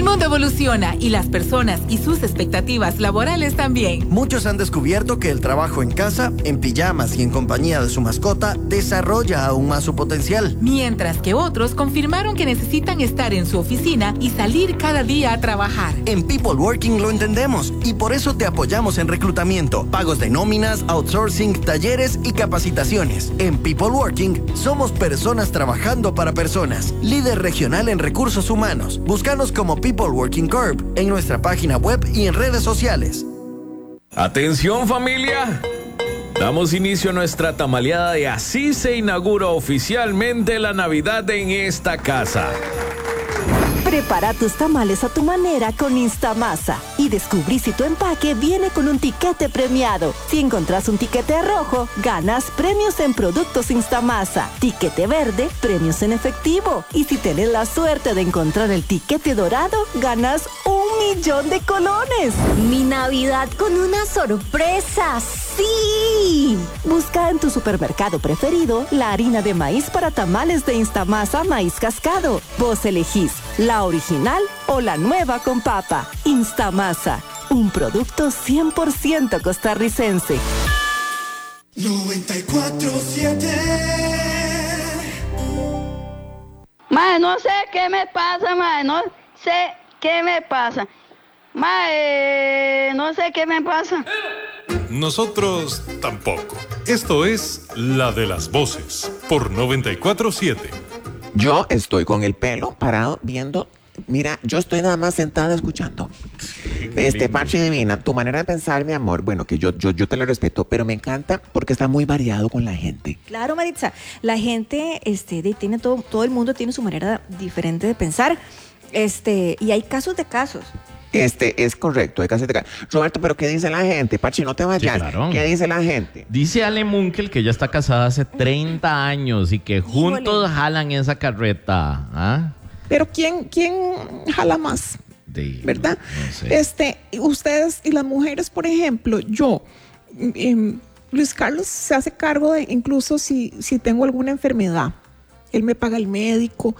mundo evoluciona y las personas y sus expectativas laborales también. Muchos han descubierto que el trabajo en casa, en pijamas y en compañía de su mascota desarrolla aún más su potencial. Mientras que otros confirmaron que necesitan estar en su oficina y salir cada día a trabajar. En People Working lo entendemos y por eso te apoyamos en reclutamiento, pagos de nóminas, outsourcing, talleres y capacitaciones. En People Working somos personas trabajando para personas. Líder regional en recursos humanos. Búscanos como People Working Corp en nuestra página web y en redes sociales. Atención, familia. Damos inicio a nuestra tamaleada y así se inaugura oficialmente la Navidad en esta casa. Prepara tus tamales a tu manera con Instamasa y descubrí si tu empaque viene con un tiquete premiado. Si encontrás un tiquete rojo, ganas premios en productos Instamasa. Tiquete verde, premios en efectivo. Y si tenés la suerte de encontrar el tiquete dorado, ganas 1,000,000 de colones. Mi Navidad con una sorpresa, ¡sí! Busca en tu supermercado preferido la harina de maíz para tamales de Instamasa Maíz Cascado. Vos elegís la original o la nueva con papa. Instamasa, un producto 100% costarricense. 94.7. Mae, no sé qué me pasa, mae, no sé qué me pasa. Mae, no sé qué me pasa. Nosotros tampoco. Esto es La de las Voces, por 94.7. Yo estoy con el pelo parado viendo. Mira, yo estoy nada más sentada escuchando. Pachi Divina, tu manera de pensar, mi amor, bueno, que yo te lo respeto, pero me encanta porque está muy variado con la gente. Claro, Maritza, la gente tiene todo el mundo tiene su manera diferente de pensar. Y hay casos de casos. Es correcto, hay casos de casos. Roberto, pero ¿qué dice la gente? Pachi, no te vayas. Sí, claro. ¿Qué dice la gente? Dice Ale Munkel que ella está casada hace 30 años y que juntos jalan esa carreta. ¿Ah? Pero ¿quién jala más? ¿Verdad? No sé. Ustedes y las mujeres, por ejemplo, Luis Carlos se hace cargo de, incluso si tengo alguna enfermedad, él me paga el médico,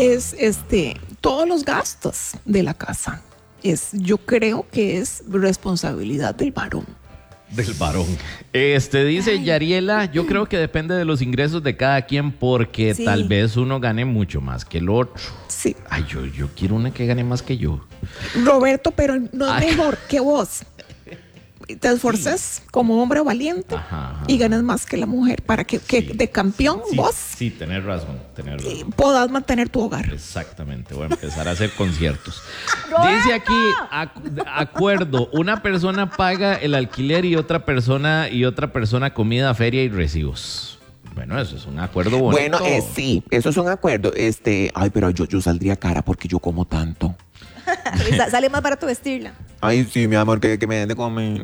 todos los gastos de la casa. Yo creo que es responsabilidad del varón. Del varón. Dice Yariela, yo creo que depende de los ingresos de cada quien porque tal vez uno gane mucho más que el otro. Sí. Ay, yo quiero una que gane más que yo. Roberto, pero no es mejor que vos. Te esforces como hombre valiente y ganas más que la mujer para que de campeón vos. Sí, tenés razón. Puedas mantener tu hogar. Exactamente, voy a empezar a hacer conciertos. Dice aquí, acuerdo, una persona paga el alquiler y otra persona comida, feria y recibos. Bueno, eso es un acuerdo bonito. Bueno, sí, eso es un acuerdo. Ay, pero yo saldría cara porque yo como tanto. Sale más barato vestirla. Ay, sí, mi amor, que me den de comer.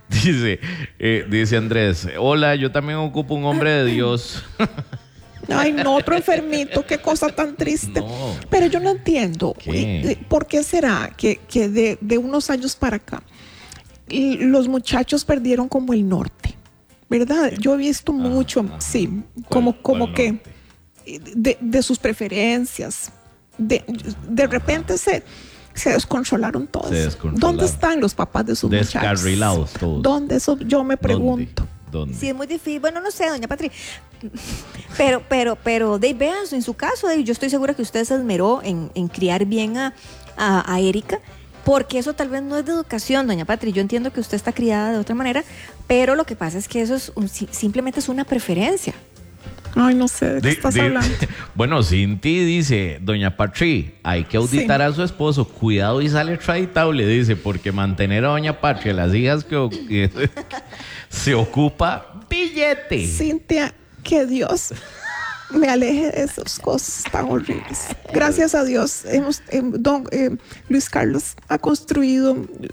Dice Andrés, hola, yo también ocupo un hombre de Dios. Ay, no, otro enfermito, qué cosa tan triste. No. Pero yo no entiendo. ¿Por qué será que de unos años para acá los muchachos perdieron como el norte? ¿Verdad? Yo he visto mucho, como que de sus preferencias. De repente se descontrolaron todos. ¿Dónde están los papás de sus muchachos? Descarrilados todos. ¿Dónde? Eso yo me pregunto. ¿Dónde? Sí, es muy difícil. Bueno, no sé, doña Patri. Pero vean, en su caso, yo estoy segura que usted se esmeró en criar bien a Erika, porque eso tal vez no es de educación, doña Patri. Yo entiendo que usted está criada de otra manera, pero lo que pasa es que eso simplemente es una preferencia. Ay, no sé de qué estás hablando. Bueno, Cinti dice, doña Patri, hay que auditar a su esposo. Cuidado y sale traitable, dice, porque mantener a doña Patri, las hijas que se ocupa billete. Cintia, que Dios me aleje de esas cosas tan horribles. Gracias a Dios, Luis Carlos ha construido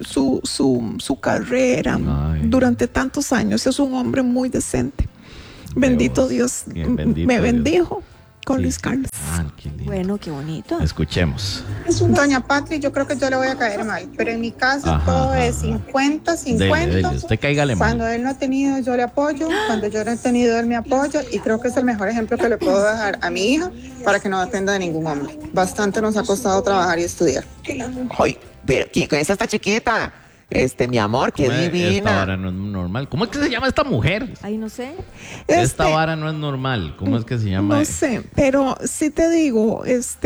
su carrera durante tantos años. Es un hombre muy decente. Bendito Dios, me bendijo con Luis Carlos. Qué lindo. Bueno, qué bonito. Escuchemos. Doña Patri, yo creo que yo le voy a caer mal, pero en mi caso todo es 50-50. Dele, usted cáigale mal. Cuando él no ha tenido, yo le apoyo. Cuando yo no he tenido, él me apoya. Y creo que es el mejor ejemplo que le puedo dejar a mi hija para que no dependa de ningún hombre. Bastante nos ha costado trabajar y estudiar. Ay, pero ¿quién es esta chiquita? Mi amor, qué divina. Esta vara no es normal. ¿Cómo es que se llama esta mujer? Ay, no sé. Esta vara no es normal. ¿Cómo es que se llama? No sé, pero sí te digo,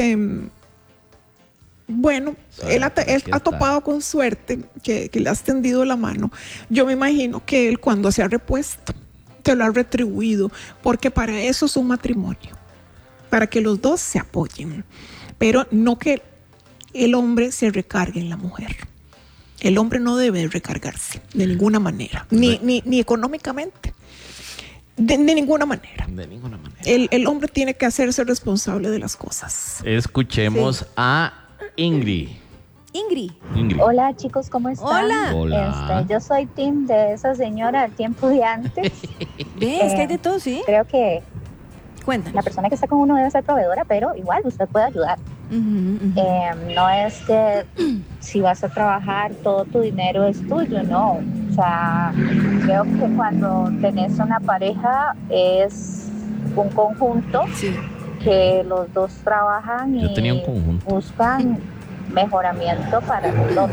bueno, él ha topado con suerte que le has tendido la mano. Yo me imagino que él cuando se ha repuesto, te lo ha retribuido, porque para eso es un matrimonio, para que los dos se apoyen, pero no que el hombre se recargue en la mujer. El hombre no debe recargarse de ninguna manera, ni económicamente, de ninguna manera. De ninguna manera. El hombre tiene que hacerse responsable de las cosas. Escuchemos a Ingrid. Ingrid. Hola chicos, ¿cómo están? Hola. Yo soy team de esa señora del tiempo de antes. ¿Ves? Que hay de todo, sí. Creo que Cuéntanos. La persona que está con uno debe ser proveedora, pero igual usted puede ayudar. No es que si vas a trabajar todo tu dinero es tuyo, no. O sea, creo que cuando tenés una pareja es un conjunto que los dos trabajan y buscan mejoramiento para los dos.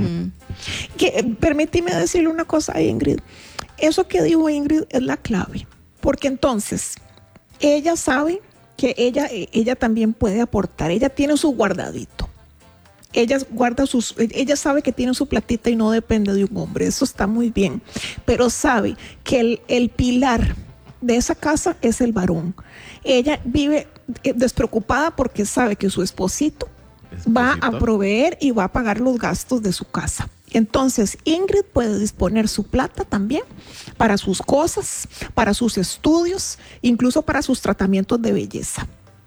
Permíteme decirle una cosa a Ingrid. Eso que dijo Ingrid es la clave, porque entonces ella sabe que ella también puede aportar. Ella tiene su guardadito. Ella sabe que tiene su platita y no depende de un hombre. Eso está muy bien. Pero sabe que el pilar de esa casa es el varón. Ella vive despreocupada porque sabe que su esposito va a proveer y va a pagar los gastos de su casa. Entonces Ingrid puede disponer su plata también para sus cosas, para sus estudios, incluso para sus tratamientos de belleza.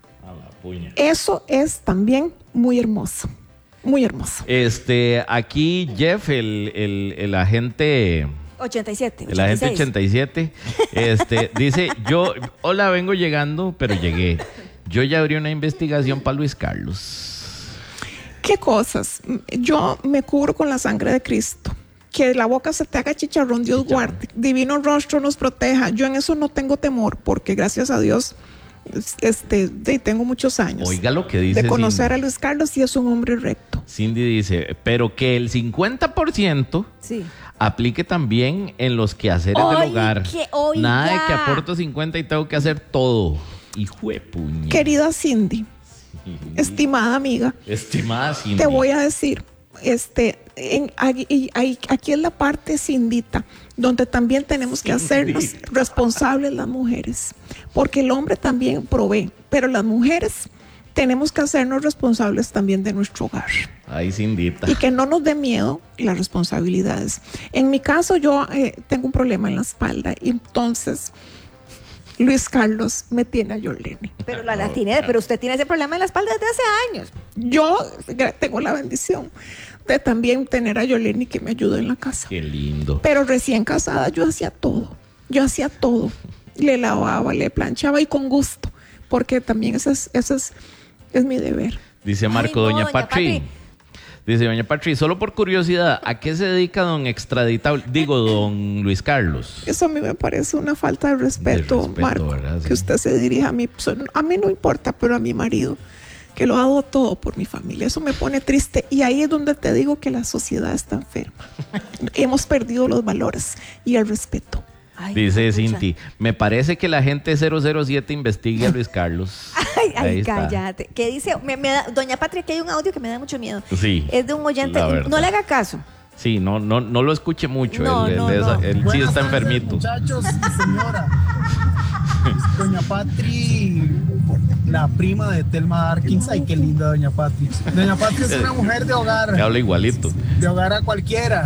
Eso es también muy hermoso, muy hermoso. Aquí Jeff, el agente 87. El agente 87 dice, hola, vengo llegando, pero llegué. Yo ya abrí una investigación para Luis Carlos. ¿Qué cosas? Yo me cubro con la sangre de Cristo. Que la boca se te haga chicharrón, Dios guarde. Divino rostro nos proteja. Yo en eso no tengo temor, porque gracias a Dios tengo muchos años. Oiga lo que dice de conocer Cindy. a Luis Carlos y es un hombre recto. Cindy dice, pero que el 50% aplique también en los quehaceres del hogar. Nada de que aporto 50 y tengo que hacer todo. Hijo de puñeta. Querida Cindy, estimada amiga, Cindy, te voy a decir, aquí es la parte cindita, donde también tenemos que hacernos responsables las mujeres, porque el hombre también provee, pero las mujeres tenemos que hacernos responsables también de nuestro hogar. Ay, Cindita. Y que no nos dé miedo las responsabilidades. En mi caso, yo tengo un problema en la espalda, y entonces Luis Carlos me tiene a Yoleni. Pero pero usted tiene ese problema en la espalda desde hace años. Yo tengo la bendición de también tener a Yoleni que me ayude en la casa. Qué lindo. Pero recién casada yo hacía todo. Le lavaba, le planchaba y con gusto, porque también ese es mi deber. Dice Marco, doña Patri. Dice, doña Patri, solo por curiosidad, ¿a qué se dedica don don Luis Carlos? Eso a mí me parece una falta de respeto, Marco, ¿verdad? Sí. Que usted se dirija a mí. A mí no importa, pero a mi marido, que lo hago todo por mi familia. Eso me pone triste. Y ahí es donde te digo que la sociedad está enferma. Hemos perdido los valores y el respeto. Ay, dice Cinti, me parece que la gente 007 investigue a Luis Carlos. Ay, cállate. ¿Qué dice? Doña Patria, que hay un audio que me da mucho miedo. Sí. Es de un oyente. No le haga caso. Sí, no lo escuche mucho. Él sí está enfermito. Muchachos y señora. Doña Patri, la prima de Telma Darkins. Ay, qué linda Doña Patri. Doña Patri es una mujer de hogar. Me habla igualito. De hogar a cualquiera.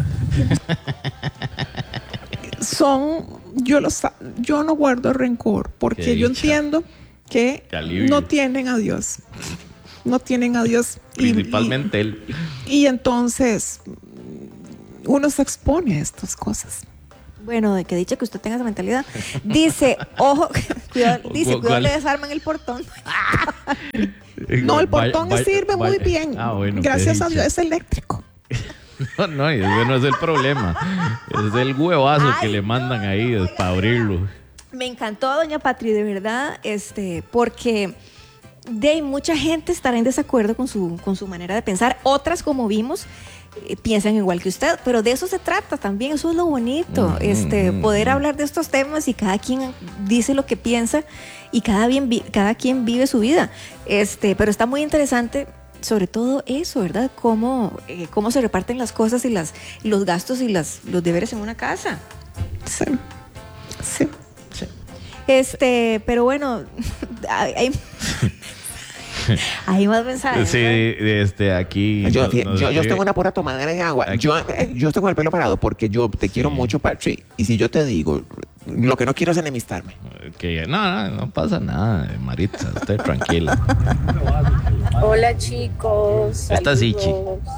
Yo no guardo rencor, porque yo entiendo que no tienen a Dios. No tienen a Dios. Principalmente él. Y entonces uno se expone a estas cosas. Bueno, de que dicha que usted tenga esa mentalidad. Dice, ojo, cuidado, le desarman el portón. No, el portón sirve muy bien. Bueno, gracias a Dios, es eléctrico. No, ese no es el problema. Es el huevazo que le mandan ahí para abrirlo. Me encantó, doña Patri, de verdad, porque mucha gente estará en desacuerdo con su manera de pensar. Otras, como vimos, piensan igual que usted, pero de eso se trata también, eso es lo bonito, poder hablar de estos temas y cada quien dice lo que piensa y cada quien vive su vida, pero está muy interesante, sobre todo eso, ¿verdad? Cómo se reparten las cosas y los gastos y los deberes en una casa. Sí. Pero bueno, hay más mensajes. Sí, aquí. Yo tengo una pura tomadera de agua. Yo estoy con el pelo parado porque yo te quiero mucho, Patri. Y si yo te digo, lo que no quiero es enemistarme. No pasa nada, Maritza. Usted tranquila. Hola, chicos. Esta Sichi.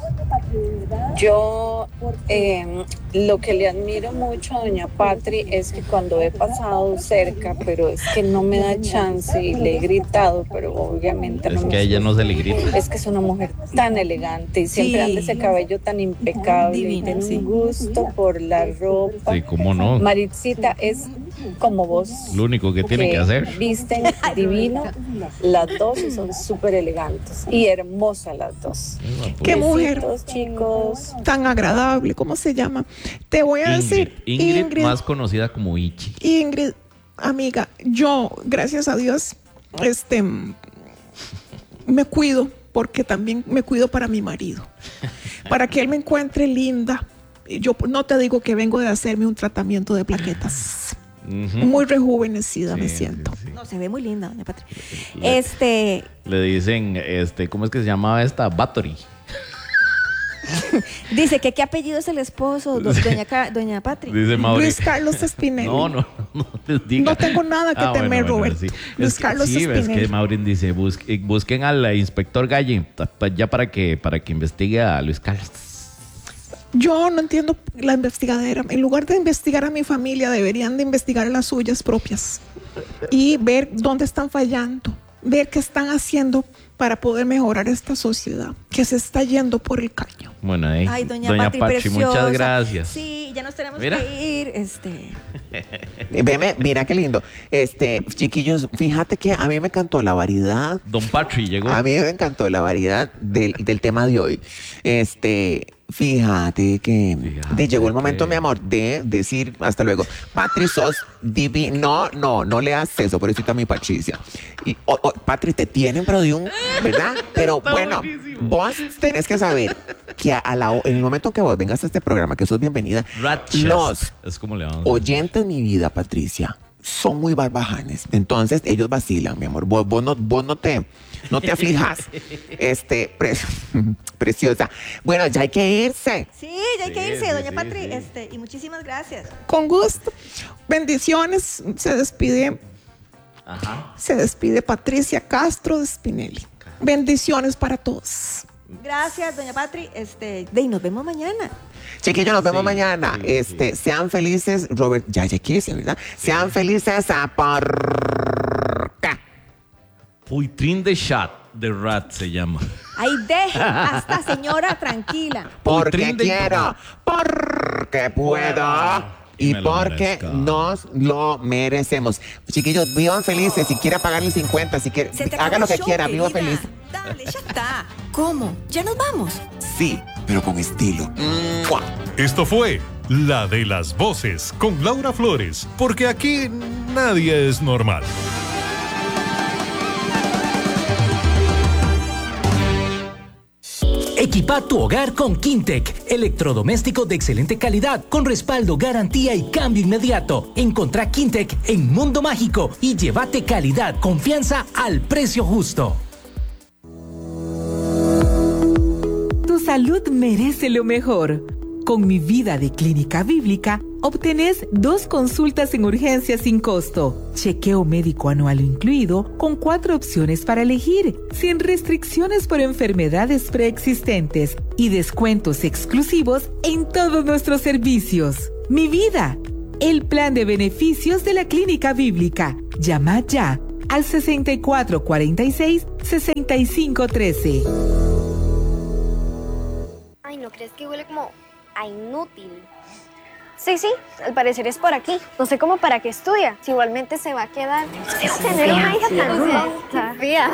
Yo lo que le admiro mucho a doña Patri es que cuando he pasado cerca, pero es que no me da chance y le he gritado, pero obviamente es que a ella no se le grita. Es que es una mujer tan elegante y siempre anda ese cabello tan impecable. Divina, y tiene un gusto por la ropa. Sí, cómo no. Maritzita es como vos. Lo único que tiene que hacer. Visten divino. Las dos son súper elegantes y hermosas las dos. Qué mujer, chicos. Tan agradable. ¿Cómo se llama? Te voy a decir. Ingrid, más conocida como Ichi. Ingrid, amiga, yo, gracias a Dios, me cuido, porque también me cuido para mi marido. Para que él me encuentre linda. Yo no te digo que vengo de hacerme un tratamiento de plaquetas. Muy rejuvenecida me siento. Sí. No, se ve muy linda, doña Patri. Le dicen, ¿cómo es que se llamaba esta? Bathory. Dice que qué apellido es el esposo, doña Patri. Dice Mauri. Luis Carlos Espinel. No les diga. No tengo nada que temer, Robert. Sí. Luis Carlos Espinel. Sí, es que Maureen dice, busquen al inspector Galle, ya para que investigue a Luis Carlos. Yo no entiendo la investigadera. En lugar de investigar a mi familia, deberían de investigar las suyas propias y ver dónde están fallando, ver qué están haciendo para poder mejorar esta sociedad que se está yendo por el caño. Bueno, ay, doña Patri, muchas gracias. Sí, ya nos tenemos que ir. Mira qué lindo. Chiquillos, fíjate que a mí me encantó la variedad. Don Patri llegó. A mí me encantó la variedad del tema de hoy. Fíjate que llegó el momento, mi amor, de decir hasta luego. Patri, sos divino. No le hagas eso, por eso está mi Patricia. Y, Patri, te tienen, pero de un, ¿verdad? Pero bueno, vos tenés que saber que en el momento que vos vengas a este programa, que sos bienvenida, los es como le vamos oyentes, mi vida, Patricia, son muy barbajanes. Entonces, ellos vacilan, mi amor. Vos no te aflijas. Preciosa. Bueno, ya hay que irse. Sí, ya hay que irse, doña Patri. Y muchísimas gracias. Con gusto. Bendiciones. Se despide Patricia Castro de Spinelli. Bendiciones para todos. Gracias, doña Patri. Y nos vemos mañana. Chiquillos, nos vemos mañana. Sean felices, Robert. Ya quise, ¿verdad? Sean felices a por acá. Poitrin de Chat de Rat se llama. Ay, deje a esta señora tranquila. Porque quiero, porque puedo. Y porque nos lo merecemos. Chiquillos, vivan felices. Si quiere pagar el 50, si quiere, haga lo que quiera, viva feliz. Dale, ya está. ¿Cómo? ¿Ya nos vamos? Sí, pero con estilo. Esto fue La de las Voces con Laura Flores, porque aquí nadie es normal. Equipa tu hogar con Quintec, electrodoméstico de excelente calidad, con respaldo, garantía y cambio inmediato. Encontrá Quintec en Mundo Mágico y llévate calidad, confianza al precio justo. Tu salud merece lo mejor. Con Mi Vida de Clínica Bíblica, obtenés 2 consultas en urgencia sin costo, chequeo médico anual incluido, con 4 opciones para elegir, sin restricciones por enfermedades preexistentes y descuentos exclusivos en todos nuestros servicios. Mi Vida, el plan de beneficios de la Clínica Bíblica. Llama ya al 6446-6513. Ay, ¿no crees que huele como a inútil? Sí, al parecer es por aquí. No sé cómo para qué estudia, si igualmente se va a quedar. Tener una hija tan fea.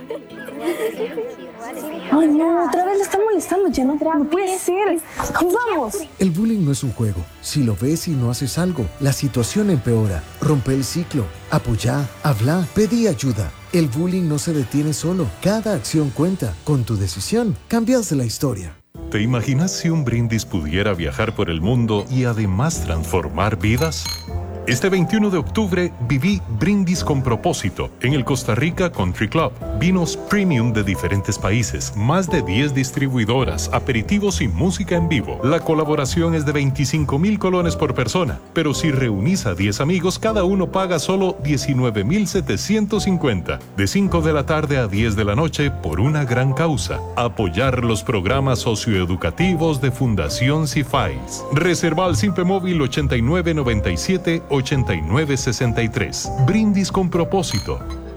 Ay, no, otra vez le está molestando, ya no puede ser. ¡Vamos! El bullying no es un juego. Si lo ves y no haces algo, la situación empeora. Rompe el ciclo. Apoyá, habla, pedí ayuda. El bullying no se detiene solo. Cada acción cuenta. Con tu decisión, cambias la historia. ¿Te imaginas si un brindis pudiera viajar por el mundo y además transformar vidas? Este 21 de octubre viví Brindis con Propósito en el Costa Rica Country Club. Vinos premium de diferentes países, más de 10 distribuidoras, aperitivos y música en vivo. La colaboración es de 25,000 colones por persona, pero si reunís a 10 amigos, cada uno paga solo 19,750. De 5 de la tarde a 10 de la noche por una gran causa. Apoyar los programas socioeducativos de Fundación Cifais. Reserva al simple móvil 8997 8963. Brindis con Propósito.